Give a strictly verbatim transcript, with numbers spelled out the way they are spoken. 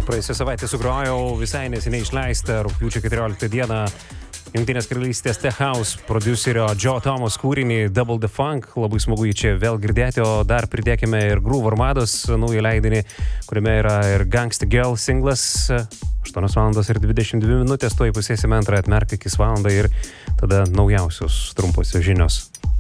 praėjusią savaitę sugrojau visai neseniai išleistą rugpjūčio keturioliktą dieną Jungtinės karalystės Tech House prodiuserio Joe Thomas kūrinį Double the Funk. Labai smagu jį čia vėl girdėti, o dar pridėkime ir Groove Armados naują leidinį, kuriame yra ir Gangsta Girl singlas. aštuonios valandos ir dvidešimt dvi minutės, tuoj pusėsime antrą, atmerk akis valandą ir tada naujausios trumposios žinios.